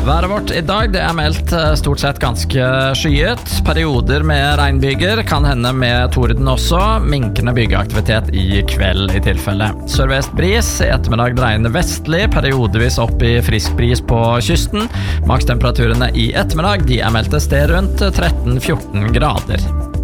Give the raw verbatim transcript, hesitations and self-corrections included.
Været vårt i dag det er meldt stort sett ganske skyet. Perioder med regnbyger, kan hende med torden også. Minkende byggeaktivitet i kveld i tilfelle. Sørvest bris, i ettermiddag dreiende vestlig, periodevis opp i frisk bris på kysten. Makstemperaturene i ettermiddag de er meldt et sted rundt tretten til fjorten grader.